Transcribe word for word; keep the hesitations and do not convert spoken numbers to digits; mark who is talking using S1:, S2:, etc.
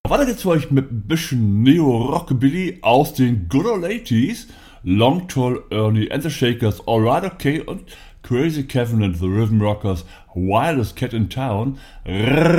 S1: Weiter geht's für euch mit ein bisschen Neo-Rockabilly aus den Good Old eighties. Long Tall Ernie and the Shakers, Alright Okay und Crazy Kevin and the Rhythm Rockers, Wildest Cat in Town.